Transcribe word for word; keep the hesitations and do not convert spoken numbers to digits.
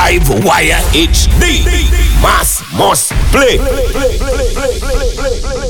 Live Wire H D. Mass must play. play, play, play, play, play, play.